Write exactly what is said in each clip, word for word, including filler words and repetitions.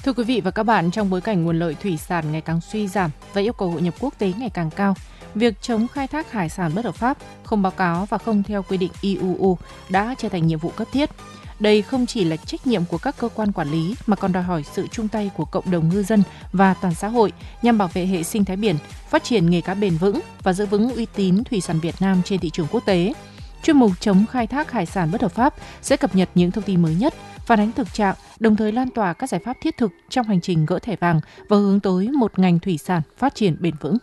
Thưa quý vị và các bạn, trong bối cảnh nguồn lợi thủy sản ngày càng suy giảm và yêu cầu hội nhập quốc tế ngày càng cao, việc chống khai thác hải sản bất hợp pháp, không báo cáo và không theo quy định i u u đã trở thành nhiệm vụ cấp thiết. Đây không chỉ là trách nhiệm của các cơ quan quản lý mà còn đòi hỏi sự chung tay của cộng đồng ngư dân và toàn xã hội nhằm bảo vệ hệ sinh thái biển, phát triển nghề cá bền vững và giữ vững uy tín thủy sản Việt Nam trên thị trường quốc tế. Chuyên mục chống khai thác hải sản bất hợp pháp sẽ cập nhật những thông tin mới nhất, phản ánh thực trạng, đồng thời lan tỏa các giải pháp thiết thực trong hành trình gỡ thẻ vàng và hướng tới một ngành thủy sản phát triển bền vững.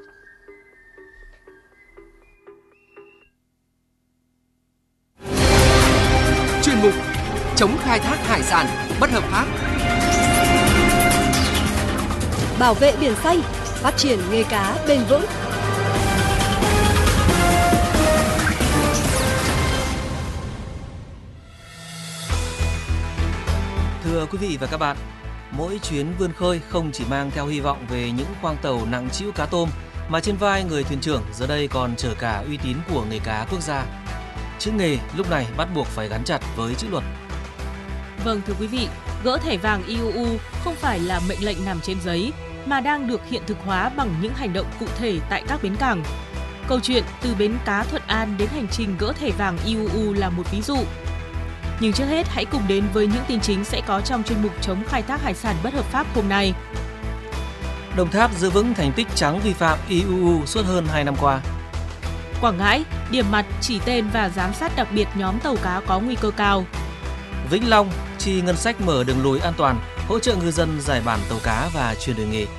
Chuyên mục chống khai thác hải sản bất hợp pháp, bảo vệ biển xanh, phát triển nghề cá bền vững. Thưa quý vị và các bạn, mỗi chuyến vươn khơi không chỉ mang theo hy vọng về những khoang tàu nặng trĩu cá tôm, mà trên vai người thuyền trưởng giờ đây còn chở cả uy tín của nghề cá quốc gia. Chữ nghề lúc này bắt buộc phải gắn chặt với chữ luật. Vâng thưa quý vị, gỡ thẻ vàng i u u không phải là mệnh lệnh nằm trên giấy, mà đang được hiện thực hóa bằng những hành động cụ thể tại các bến cảng. Câu chuyện từ bến cá Thuận An đến hành trình gỡ thẻ vàng i u u là một ví dụ. Nhưng trước hết hãy cùng đến với những tin chính sẽ có trong chuyên mục chống khai thác hải sản bất hợp pháp hôm nay. Đồng Tháp giữ vững thành tích trắng vi phạm i u u suốt hơn hai năm qua. Quảng Ngãi điểm mặt chỉ tên và giám sát đặc biệt nhóm tàu cá có nguy cơ cao. Vĩnh Long chi ngân sách mở đường lối an toàn, hỗ trợ ngư dân giải bản tàu cá và chuyển đổi nghề.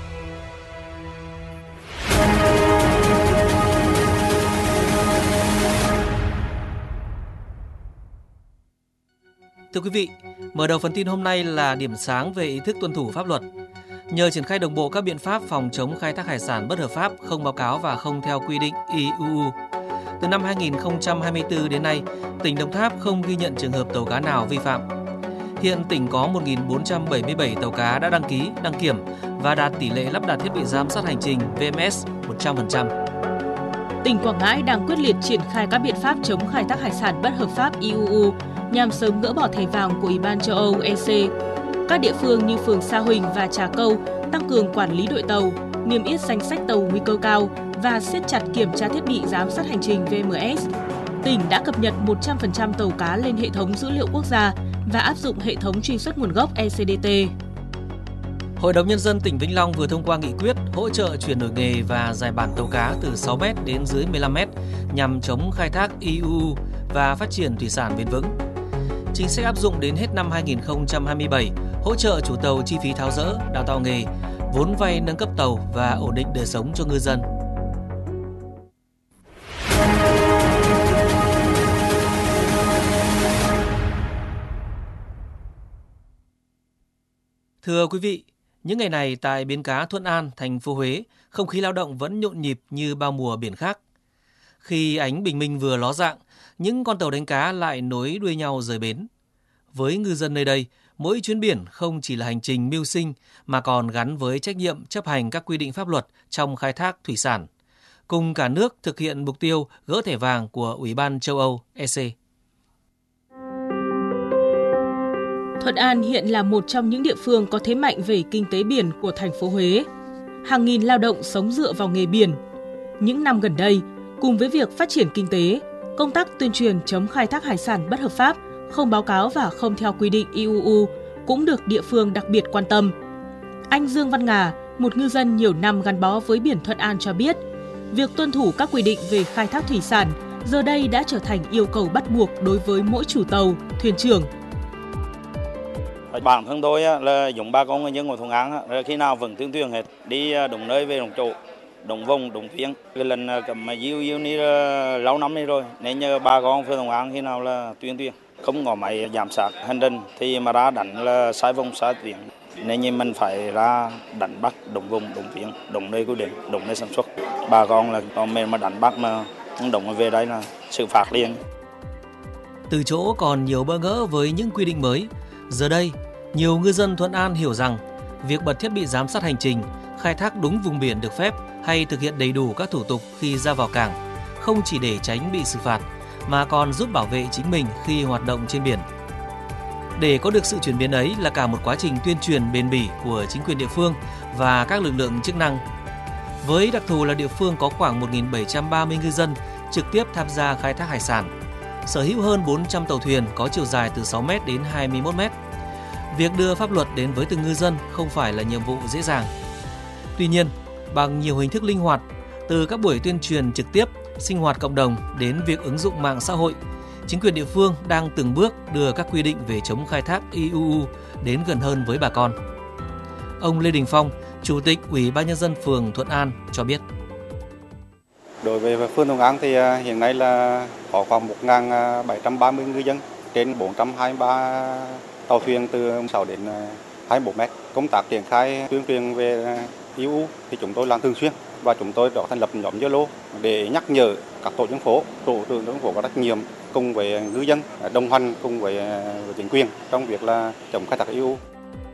Thưa quý vị, mở đầu phần tin hôm nay là điểm sáng về ý thức tuân thủ pháp luật. Nhờ triển khai đồng bộ các biện pháp phòng chống khai thác hải sản bất hợp pháp, không báo cáo và không theo quy định i u u. Từ năm hai nghìn không trăm hai mươi tư đến nay, tỉnh Đồng Tháp không ghi nhận trường hợp tàu cá nào vi phạm. Hiện tỉnh có một nghìn bốn trăm bảy mươi bảy tàu cá đã đăng ký, đăng kiểm và đạt tỷ lệ lắp đặt thiết bị giám sát hành trình vê em ét một trăm phần trăm. Tỉnh Quảng Ngãi đang quyết liệt triển khai các biện pháp chống khai thác hải sản bất hợp pháp i u u nhằm sớm gỡ bỏ thẻ vàng của Ủy ban châu Âu e xê. Các địa phương như phường Sa Huỳnh và Trà Câu tăng cường quản lý đội tàu, niêm yết danh sách tàu nguy cơ cao và siết chặt kiểm tra thiết bị giám sát hành trình vê em ét. Tỉnh đã cập nhật một trăm phần trăm tàu cá lên hệ thống dữ liệu quốc gia và áp dụng hệ thống truy xuất nguồn gốc e xê đê tê. Hội đồng Nhân dân tỉnh Vĩnh Long vừa thông qua nghị quyết hỗ trợ chuyển đổi nghề và giải bản tàu cá từ sáu mét đến dưới mười lăm mét nhằm chống khai thác i u u và phát triển thủy sản bền vững. Chính sách áp dụng đến hết năm hai nghìn không trăm hai mươi bảy, hỗ trợ chủ tàu chi phí tháo dỡ, đào tạo nghề, vốn vay nâng cấp tàu và ổn định đời sống cho ngư dân. Thưa quý vị, những ngày này tại bến cá Thuận An, thành phố Huế, không khí lao động vẫn nhộn nhịp như bao mùa biển khác. Khi ánh bình minh vừa ló dạng, những con tàu đánh cá lại nối đuôi nhau rời bến. Với ngư dân nơi đây, mỗi chuyến biển không chỉ là hành trình mưu sinh mà còn gắn với trách nhiệm chấp hành các quy định pháp luật trong khai thác thủy sản, cùng cả nước thực hiện mục tiêu gỡ thẻ vàng của Ủy ban châu Âu e xê. Thuận An hiện là một trong những địa phương có thế mạnh về kinh tế biển của thành phố Huế. Hàng nghìn lao động sống dựa vào nghề biển. Những năm gần đây, cùng với việc phát triển kinh tế, công tác tuyên truyền chống khai thác hải sản bất hợp pháp, không báo cáo và không theo quy định i u u cũng được địa phương đặc biệt quan tâm. Anh Dương Văn Ngà, một ngư dân nhiều năm gắn bó với biển Thuận An cho biết, việc tuân thủ các quy định về khai thác thủy sản giờ đây đã trở thành yêu cầu bắt buộc đối với mỗi chủ tàu, thuyền trưởng. Bản thân tôi là giống ba con người dân của Thuận An, khi nào vẫn tuyên truyền hết, đi đúng nơi về đúng chỗ, đúng vùng, đúng tuyến. Cái lần cầm mà diêu diêu đi lâu năm đi rồi, nên nhờ ba con phường Thuận An khi nào là tuyên truyền. Không có máy giám sát hành trình thì mà ra đánh là sai vùng sai tuyến, nên như mình phải ra đánh bắt đúng vùng, đúng tuyến, đúng nơi quy định, đúng nơi sản xuất. Ba con là còn mình mà đánh bắt mà không đúng về đây là xử phạt liền. Từ chỗ còn nhiều bỡ ngỡ với những quy định mới, giờ đây nhiều ngư dân Thuận An hiểu rằng việc bật thiết bị giám sát hành trình, khai thác đúng vùng biển được phép hay thực hiện đầy đủ các thủ tục khi ra vào cảng không chỉ để tránh bị xử phạt mà còn giúp bảo vệ chính mình khi hoạt động trên biển. Để có được sự chuyển biến ấy là cả một quá trình tuyên truyền bền bỉ của chính quyền địa phương và các lực lượng chức năng. Với đặc thù là địa phương có khoảng một nghìn bảy trăm ba mươi ngư dân trực tiếp tham gia khai thác hải sản, sở hữu hơn bốn trăm tàu thuyền có chiều dài từ sáu mét đến hai mươi mốt mét. Việc đưa pháp luật đến với từng ngư dân không phải là nhiệm vụ dễ dàng. Tuy nhiên, bằng nhiều hình thức linh hoạt, từ các buổi tuyên truyền trực tiếp, sinh hoạt cộng đồng đến việc ứng dụng mạng xã hội, chính quyền địa phương đang từng bước đưa các quy định về chống khai thác i u u đến gần hơn với bà con. Ông Lê Đình Phong, Chủ tịch Ủy ban Nhân dân phường Thuận An cho biết. Đối với phường Thuận An thì hiện nay là có khoảng một nghìn bảy trăm ba mươi ngư dân, trên bốn trăm hai mươi ba tàu thuyền từ sáu đến hai mươi mốt mét. Công tác triển khai tuyên truyền về i u u thì chúng tôi làm thường xuyên và chúng tôi đã thành lập nhóm Zalo để nhắc nhở các tổ dân phố, tổ trưởng dân phố có trách nhiệm cùng với ngư dân đồng hành cùng với chính quyền trong việc là chống khai thác i u u.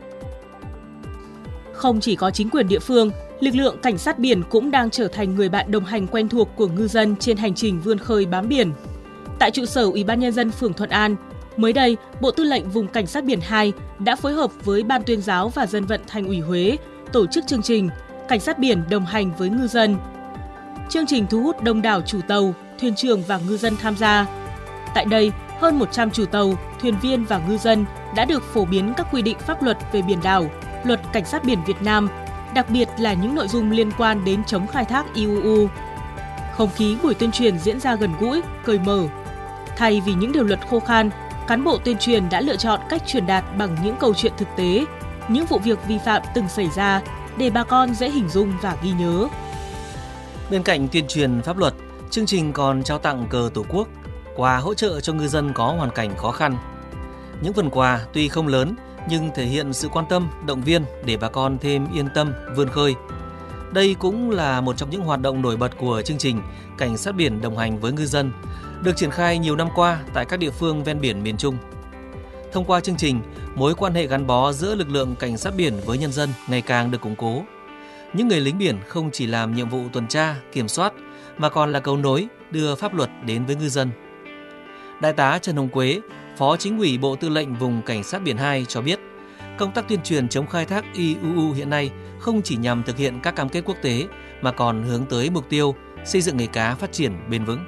Không chỉ có chính quyền địa phương, lực lượng cảnh sát biển cũng đang trở thành người bạn đồng hành quen thuộc của ngư dân trên hành trình vươn khơi bám biển. Tại trụ sở Ủy ban Nhân dân phường Thuận An, mới đây, Bộ Tư lệnh Vùng Cảnh sát biển hai đã phối hợp với Ban Tuyên giáo và Dân vận Thành ủy Huế tổ chức chương trình Cảnh sát biển đồng hành với ngư dân. Chương trình thu hút đông đảo chủ tàu, thuyền trưởng và ngư dân tham gia. Tại đây, hơn một trăm chủ tàu, thuyền viên và ngư dân đã được phổ biến các quy định pháp luật về biển đảo, Luật Cảnh sát biển Việt Nam, đặc biệt là những nội dung liên quan đến chống khai thác i u u. Không khí buổi tuyên truyền diễn ra gần gũi, cởi mở. Thay vì những điều luật khô khan, cán bộ tuyên truyền đã lựa chọn cách truyền đạt bằng những câu chuyện thực tế, những vụ việc vi phạm từng xảy ra để bà con dễ hình dung và ghi nhớ. Bên cạnh tuyên truyền pháp luật, chương trình còn trao tặng cờ Tổ quốc, quà hỗ trợ cho ngư dân có hoàn cảnh khó khăn. Những phần quà tuy không lớn nhưng thể hiện sự quan tâm, động viên để bà con thêm yên tâm vươn khơi. Đây cũng là một trong những hoạt động nổi bật của chương trình Cảnh sát biển đồng hành với ngư dân, được triển khai nhiều năm qua tại các địa phương ven biển miền Trung. Thông qua chương trình, mối quan hệ gắn bó giữa lực lượng cảnh sát biển với nhân dân ngày càng được củng cố. Những người lính biển không chỉ làm nhiệm vụ tuần tra, kiểm soát, mà còn là cầu nối đưa pháp luật đến với ngư dân. Đại tá Trần Hồng Quế, Phó Chính ủy Bộ Tư lệnh Vùng Cảnh sát biển hai cho biết, công tác tuyên truyền chống khai thác i u u hiện nay không chỉ nhằm thực hiện các cam kết quốc tế, mà còn hướng tới mục tiêu xây dựng nghề cá phát triển bền vững.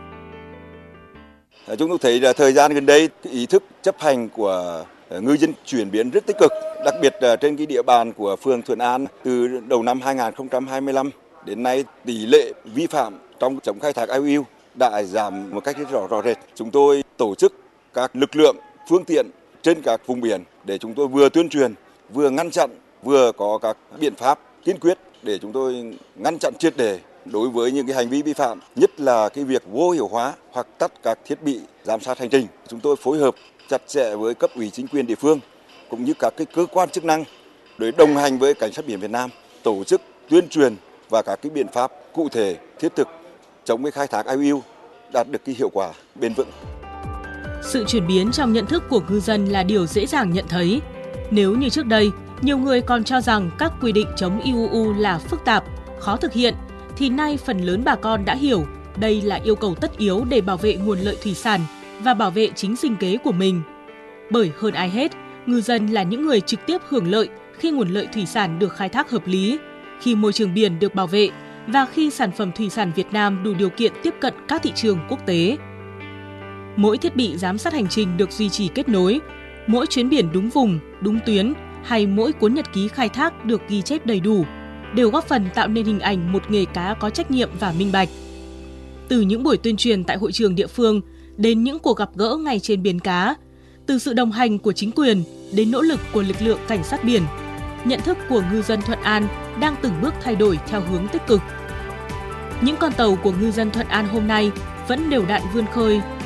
Chúng tôi thấy là thời gian gần đây, ý thức chấp hành của ngư dân chuyển biến rất tích cực, đặc biệt là trên cái địa bàn của phường Thuận An. Từ đầu năm hai nghìn không trăm hai mươi lăm đến nay, tỷ lệ vi phạm trong chống khai thác i u u đã giảm một cách rất rõ, rõ rệt. Chúng tôi tổ chức các lực lượng, phương tiện trên các vùng biển để chúng tôi vừa tuyên truyền, vừa ngăn chặn, vừa có các biện pháp kiên quyết để chúng tôi ngăn chặn triệt để đối với những cái hành vi vi phạm, nhất là cái việc vô hiệu hóa hoặc tắt các thiết bị giám sát hành trình. Chúng tôi phối hợp chặt chẽ với cấp ủy chính quyền địa phương cũng như các cái cơ quan chức năng để đồng hành với Cảnh sát biển Việt Nam tổ chức tuyên truyền và các cái biện pháp cụ thể thiết thực chống cái khai thác i u u đạt được cái hiệu quả bền vững. Sự chuyển biến trong nhận thức của ngư dân là điều dễ dàng nhận thấy. Nếu như trước đây, nhiều người còn cho rằng các quy định chống i u u là phức tạp, khó thực hiện, thì nay phần lớn bà con đã hiểu đây là yêu cầu tất yếu để bảo vệ nguồn lợi thủy sản và bảo vệ chính sinh kế của mình. Bởi hơn ai hết, ngư dân là những người trực tiếp hưởng lợi khi nguồn lợi thủy sản được khai thác hợp lý, khi môi trường biển được bảo vệ và khi sản phẩm thủy sản Việt Nam đủ điều kiện tiếp cận các thị trường quốc tế. Mỗi thiết bị giám sát hành trình được duy trì kết nối, mỗi chuyến biển đúng vùng, đúng tuyến hay mỗi cuốn nhật ký khai thác được ghi chép đầy đủ đều góp phần tạo nên hình ảnh một nghề cá có trách nhiệm và minh bạch. Từ những buổi tuyên truyền tại hội trường địa phương đến những cuộc gặp gỡ ngay trên bến cá, từ sự đồng hành của chính quyền đến nỗ lực của lực lượng cảnh sát biển, nhận thức của ngư dân Thuận An đang từng bước thay đổi theo hướng tích cực. Những con tàu của ngư dân Thuận An hôm nay vẫn đều đặn vươn khơi,